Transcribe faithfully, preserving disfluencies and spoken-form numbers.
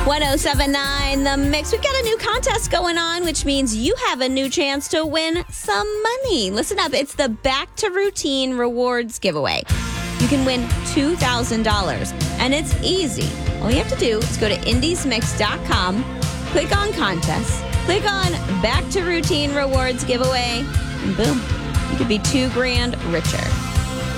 ten seventy-nine The Mix. We've got a new contest going on, which means you have a new chance to win some money. Listen up. It's the Back to Routine Rewards giveaway. You can win two thousand dollars, and it's easy. All you have to do is go to indies mix dot com, click on Contests, click on Back to Routine Rewards giveaway, and boom, you could be two grand richer.